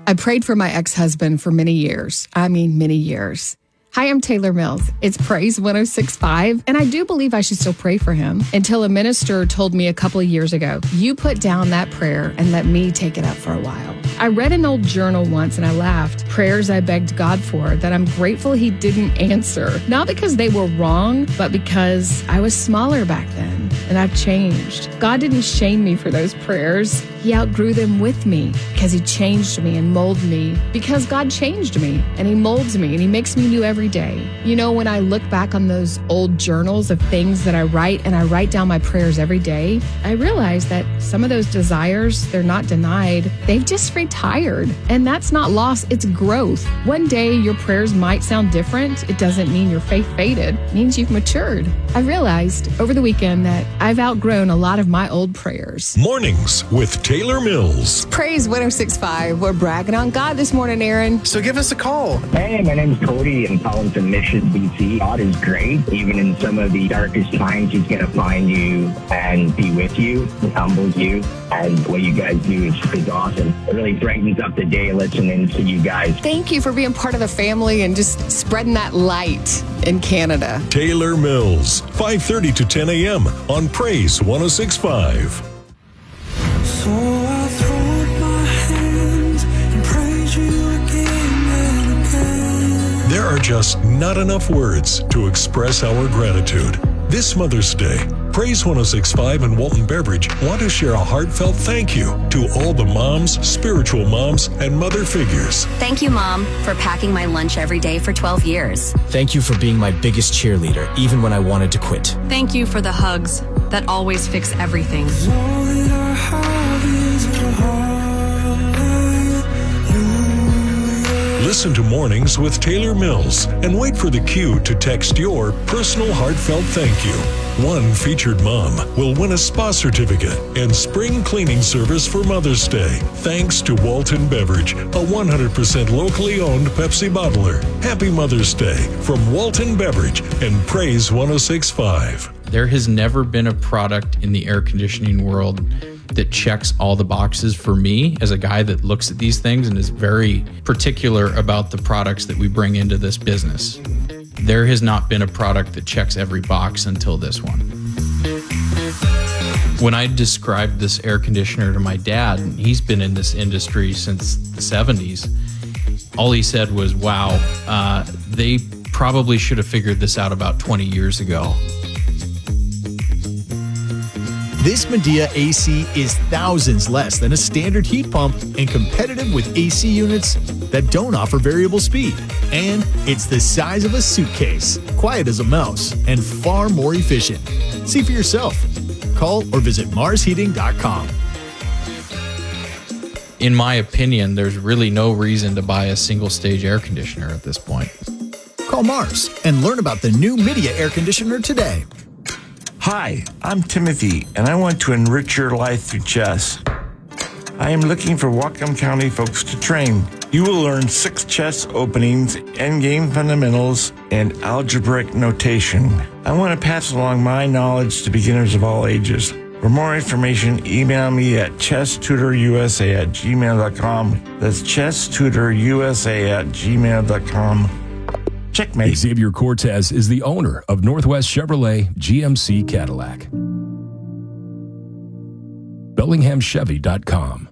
I prayed for my ex-husband for many years. I mean, many years. Hi, I'm Taylor Mills. It's Praise 106.5, and I do believe I should still pray for him until a minister told me a couple of years ago, you put down that prayer and let me take it up for a while. I read an old journal once and I laughed. Prayers I begged God for that I'm grateful he didn't answer. Not because they were wrong, but because I was smaller back then and I've changed. God didn't shame me for those prayers. He outgrew them with me because he changed me and molded me, because God changed me and he molds me and he makes me new every day. You know, when I look back on those old journals of things that I write, and I write down my prayers every day, I realize that some of those desires, they're not denied. They've just retired. And that's not loss, it's growth. One day your prayers might sound different. It doesn't mean your faith faded. It means you've matured. I realized over the weekend that I've outgrown a lot of my old prayers. Mornings with Taylor Mills. Praise 106.5. We're bragging on God this morning, Aaron. So give us a call. Hey, my name's Cody. I'm calling from Mission, BC. God is great. Even in some of the darkest times, he's going to find you and be with you, humble you. And what you guys do is awesome. It really brightens up the day listening to you guys. Thank you for being part of the family and just spreading that light in Canada. Taylor Mills, 5:30 to 10 a.m. on Praise 106.5. So I throw up my hands and praise you again and again. There are just not enough words to express our gratitude. This Mother's Day, Praise 106.5 and Walton Beverage want to share a heartfelt thank you to all the moms, spiritual moms, and mother figures. Thank you, Mom, for packing my lunch every day for 12 years. Thank you for being my biggest cheerleader, even when I wanted to quit. Thank you for the hugs that always fix everything. All that I have is a hallelujah. Listen to Mornings with Taylor Mills and wait for the cue to text your personal heartfelt thank you. One featured mom will win a spa certificate and spring cleaning service for Mother's Day, thanks to Walton Beverage, a 100% locally owned Pepsi bottler. Happy Mother's Day from Walton Beverage and Praise 106.5. There has never been a product in the air conditioning world that checks all the boxes for me as a guy that looks at these things and is very particular about the products that we bring into this business. There has not been a product that checks every box until this one. When I described this air conditioner to my dad, he's been in this industry since the 70s, all he said was, wow, they probably should have figured this out about 20 years ago. This Midea AC is thousands less than a standard heat pump and competitive with AC units that don't offer variable speed. And it's the size of a suitcase, quiet as a mouse, and far more efficient. See for yourself. Call or visit marsheating.com. In my opinion, there's really no reason to buy a single-stage air conditioner at this point. Call Mars and learn about the new Midea air conditioner today. Hi, I'm Timothy, and I want to enrich your life through chess. I am looking for Whatcom County folks to train. You will learn 6 chess openings, endgame fundamentals, and algebraic notation. I want to pass along my knowledge to beginners of all ages. For more information, email me at chesstutorusa@gmail.com. That's chesstutorusa@gmail.com. Checkmate. Xavier Cortez is the owner of Northwest Chevrolet GMC Cadillac. BellinghamChevy.com.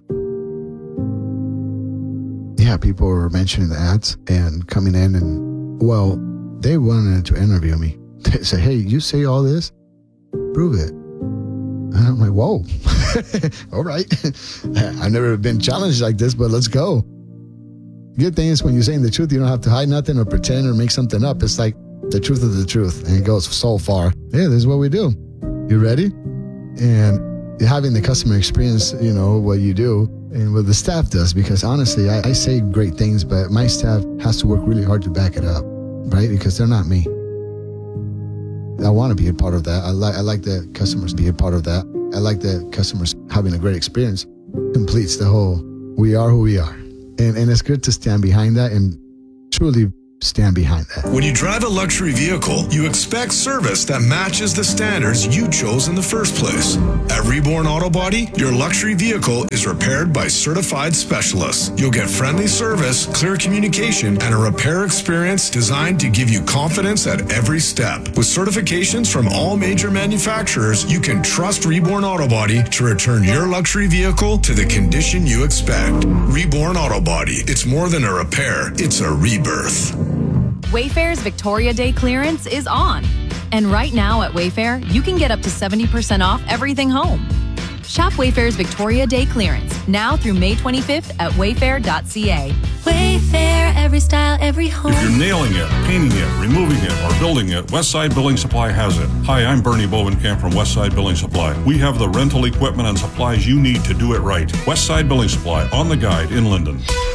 Yeah, people were mentioning the ads and coming in and, well, they wanted to interview me. They say, hey, you say all this? Prove it. And I'm like, whoa. All right. I've never been challenged like this, but let's go. Good thing is when you're saying the truth, you don't have to hide nothing or pretend or make something up. It's like the truth of the truth, and it goes so far. Yeah, this is what we do. You ready? And having the customer experience, you know, what you do and what the staff does, because honestly, I say great things, but my staff has to work really hard to back it up, right? Because they're not me. I want to be a part of that. I like the customers be a part of that. I like the customers having a great experience. Completes the whole, we are who we are. And it's good to stand behind that and truly stand behind that. When you drive a luxury vehicle, you expect service that matches the standards you chose in the first place. At Reborn Auto Body, your luxury vehicle is repaired by certified specialists. You'll get friendly service, clear communication, and a repair experience designed to give you confidence at every step. With certifications from all major manufacturers, you can trust Reborn Auto Body to return your luxury vehicle to the condition you expect. Reborn Auto Body. It's more than a repair, it's a rebirth. Wayfair's Victoria Day clearance is on. And right now at Wayfair, you can get up to 70% off everything home. Shop Wayfair's Victoria Day clearance now through May 25th at wayfair.ca. Wayfair, every style, every home. If you're nailing it, painting it, removing it, or building it, Westside Building Supply has it. Hi, I'm Bernie Bovenkamp from Westside Building Supply. We have the rental equipment and supplies you need to do it right. Westside Building Supply, on the guide in Linden.